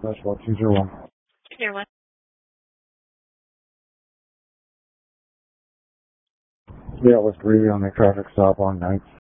That's what 201. Here, what? Yeah, with 3 on the traffic stop on 9th.